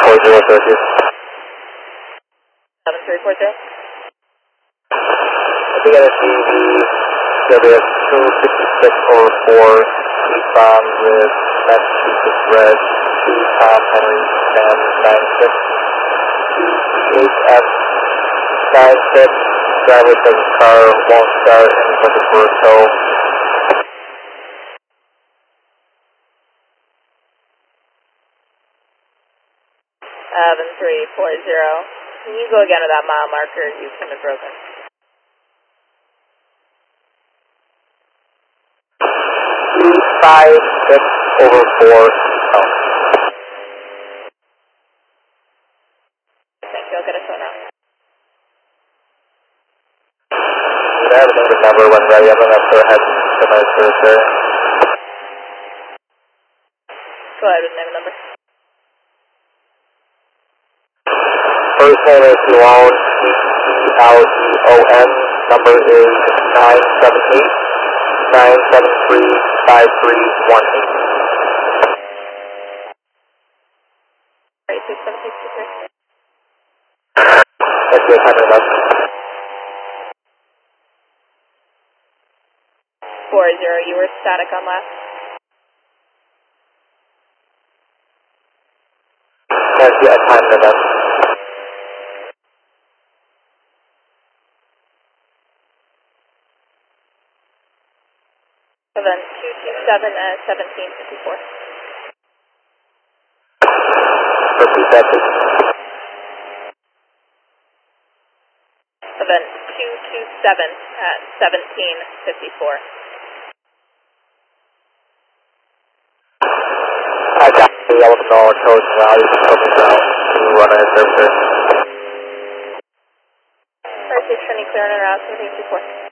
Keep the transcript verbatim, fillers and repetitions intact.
four zero associates. seven three four zero. We got a C V W S two sixty-six over four, eastbound with Massachusetts Red, to Tom Henry Sam nine six. H F nine six, driver says his car won't start and he's looking for a tow. seven three four zero. Can you go again to that mile marker? You seem to have broken. two five six over four. Oh. Thank you. I'll get a phone out. I have a name and number when ready. I'm going to go ahead and get my service there. Go ahead with name and number. First name is Leon, E L E O N. Number is nine seven eight, nine seven three, five three one eight. Right, six seven six two three. That's your time enough. four zero. You were static on last. That's your time enough. Event two two seven at seventeen fifty-four. Repeat that, please. Event two two seven at seventeen fifty-four. I got the yellow dollar code and values and tell me about to run a service. First, Trinity clear and route seventeen fifty-four.